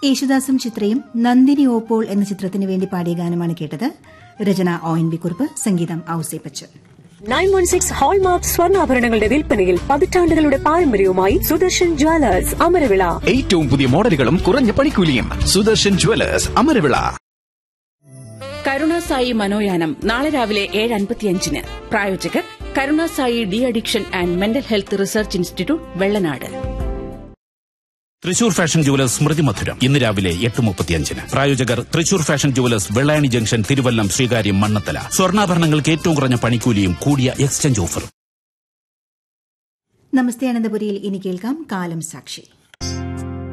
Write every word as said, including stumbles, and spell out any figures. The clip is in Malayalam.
യേശുദാസും ചിത്രയും നന്ദിനി ഓപ്പോൾ എന്ന ചിത്രത്തിനു വേണ്ടി പാടിയ ഗാനമാണ് കേട്ടത്. രചന ഒ എൻ വി കുറുപ്പ്, സംഗീതം Ouseppachan. Nine one six hallmark സ്വർണ്ണാഭരണങ്ങളുടെ വിൽപ്പനയിൽ പതിറ്റാണ്ടുകളുടെ പാരമ്പര്യവുമായി സുദർശൻ ജ്വല്ലേഴ്സ് അമരവിള. ഏറ്റവും പുതിയ മോഡലുകളും കുറഞ്ഞ പണിക്കൂലിയും. സുദർശൻ ജ്വല്ലേഴ്സ് അമരവിള. കരുണാസായി മനോയാനം നാളെ രാവിലെ ഏഴ് അൻപത്തിയഞ്ചിന്. പ്രായോജകർ Karunasai de addiction and mental health research institute, Vellanad. Thrissur fashion jewellers സ്മൃതി മധുരം ഇന്ന് രാവിലെ എട്ട് മുപ്പത്തിയഞ്ചിന്. പ്രായോജകർ Thrissur fashion jewellers, Vellayani junction, Thiruvallam, Sreekaryam, Mannathala. സ്വർണ്ണാഭരണങ്ങൾക്ക് ഏറ്റവും കുറഞ്ഞ പണിക്കൂലിയും കൂടിയ എക്സ്ചേഞ്ച് ഓഫറും. നമസ്തേ അനന്തപുരിയിൽ ഇനി കേൾക്കാം കാലം സാക്ഷി.